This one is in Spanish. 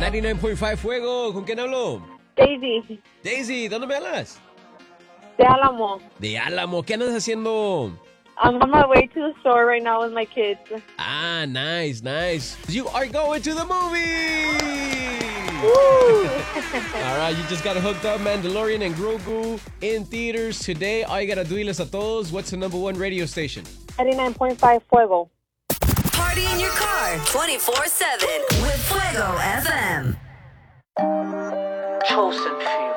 99.5 Fuego. ¿Con quién hablo? Daisy, Daisy, ¿dónde me hablas? de Álamo. De Álamo. ¿Qué andas haciendo? I'm on my way to the store right now with my kids. Ah, nice, nice. You are going to the movie! All right, you just got hooked up. Mandalorian and Grogu in theaters today. All you gotta do, diles a todos, what's the number one radio station? 99.5 Fuego. Party in your car 24/7 with Fuego FM. Chosen few.